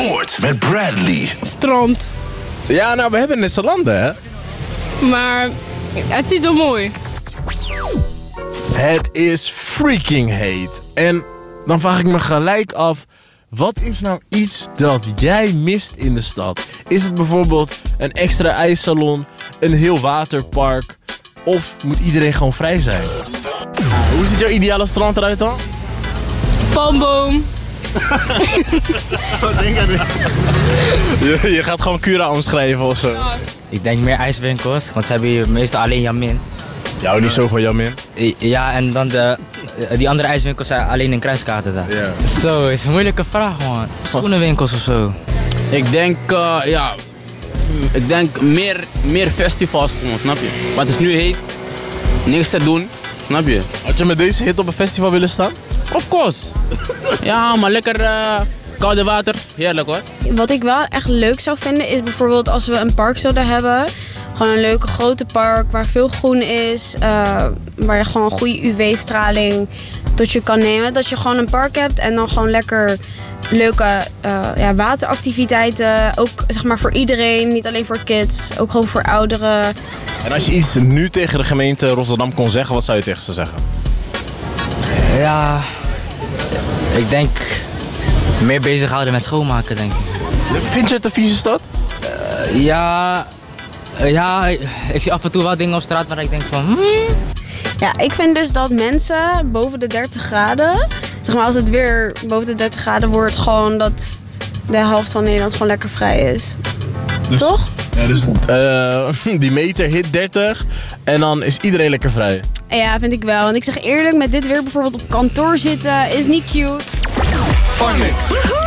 Sport met Bradley. Strand. Ja, nou, we hebben net landen, hè? Maar het is niet zo mooi. Het is freaking heet. En dan vraag ik me gelijk af, wat is nou iets dat jij mist in de stad? Is het bijvoorbeeld een extra ijssalon, een heel waterpark, of moet iedereen gewoon vrij zijn? Hoe ziet jouw ideale strand eruit dan? Palmboom. Wat denk je? Je gaat gewoon Cura omschrijven of zo. Ik denk meer ijswinkels, want ze hebben hier meestal alleen Jamin. Jou niet zo van Jamin. Ja, en dan die andere ijswinkels zijn alleen in Kruiskaarten daar. Ja. Zo, is een moeilijke vraag, man. Schoenenwinkels of zo. Ik denk, meer festivals, snap je? Maar het is nu heet, niks te doen, snap je? Had je met deze hit op een festival willen staan? Of course. Ja, maar lekker koude water, heerlijk hoor. Wat ik wel echt leuk zou vinden is bijvoorbeeld als we een park zouden hebben. Gewoon een leuke grote park waar veel groen is. Waar je gewoon goede UV-straling tot je kan nemen. Dat je gewoon een park hebt en dan gewoon lekker leuke wateractiviteiten. Ook zeg maar voor iedereen, niet alleen voor kids. Ook gewoon voor ouderen. En als je iets nu tegen de gemeente Rotterdam kon zeggen, wat zou je tegen ze zeggen? Ja, ik denk meer bezighouden met schoonmaken, denk ik. Vind je het een vieze stad? Ja, ik zie af en toe wel dingen op straat waar ik denk van... Ja, ik vind dus dat mensen boven de 30 graden... Zeg maar als het weer boven de 30 graden wordt, gewoon dat de helft van Nederland gewoon lekker vrij is. Dus, toch? Ja, dus die meter hit 30 en dan is iedereen lekker vrij. Ja, vind ik wel. Want ik zeg eerlijk, met dit weer bijvoorbeeld op kantoor zitten is niet cute. Funmix.